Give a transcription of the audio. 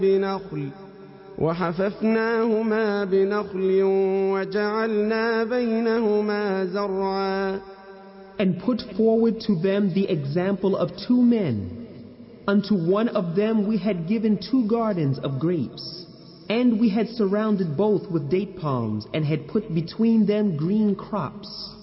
بنخل وحففناهما بنخل وجعلنا بينهما زرعا. And put forward to them the example of two men. Unto one of them we had given 2 gardens of grapes, and we had surrounded both with date palms, and had put between them green crops.